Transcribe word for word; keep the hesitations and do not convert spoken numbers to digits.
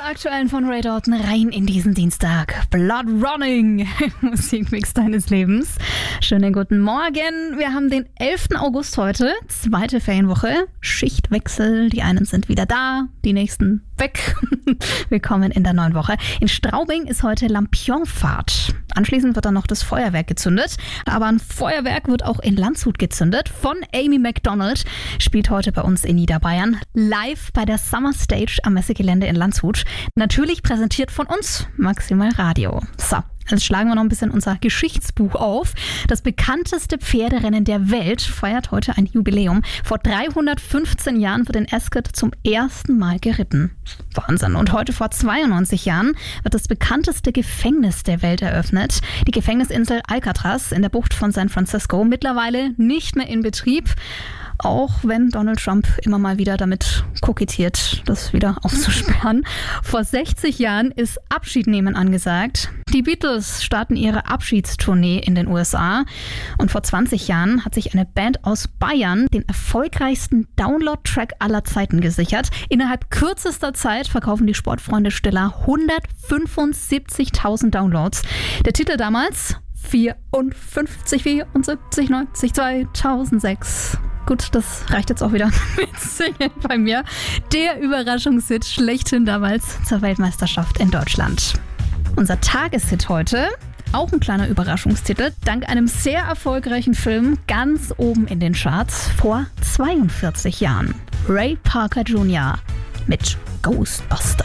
zur aktuellen von Ray Dalton rein in diesen Dienstag. Blood Running, Musikmix deines Lebens. Schönen guten Morgen. Wir haben den elften August heute, zweite Ferienwoche. Schichtwechsel, die einen sind wieder da, die nächsten weg. Willkommen in der neuen Woche. In Straubing ist heute Lampionfahrt. Anschließend wird dann noch das Feuerwerk gezündet. Aber ein Feuerwerk wird auch in Landshut gezündet. Von Amy Macdonald spielt heute bei uns in Niederbayern. Live bei der Summer Stage am Messegelände in Landshut. Natürlich präsentiert von uns Maximal Radio. So. Jetzt schlagen wir noch ein bisschen unser Geschichtsbuch auf. Das bekannteste Pferderennen der Welt feiert heute ein Jubiläum. Vor dreihundertfünfzehn Jahren wird in Ascot zum ersten Mal geritten. Wahnsinn. Und heute vor zweiundneunzig Jahren wird das bekannteste Gefängnis der Welt eröffnet. Die Gefängnisinsel Alcatraz in der Bucht von San Francisco. Mittlerweile nicht mehr in Betrieb. Auch wenn Donald Trump immer mal wieder damit kokettiert, das wieder aufzusperren. Vor sechzig Jahren ist Abschied nehmen angesagt. Die Beatles starten ihre Abschiedstournee in den U S A. Und vor zwanzig Jahren hat sich eine Band aus Bayern den erfolgreichsten Download-Track aller Zeiten gesichert. Innerhalb kürzester Zeit verkaufen die Sportfreunde Stiller hundertfünfundsiebzigtausend Downloads. Der Titel damals vierundfünfzig, vierundsiebzig, neunzig, zweitausendsechs. Gut, das reicht jetzt auch wieder mit Singen bei mir. Der Überraschungshit schlechthin damals zur Weltmeisterschaft in Deutschland. Unser Tageshit heute, auch ein kleiner Überraschungstitel, dank einem sehr erfolgreichen Film ganz oben in den Charts vor zweiundvierzig Jahren. Ray Parker Junior mit Ghostbusters.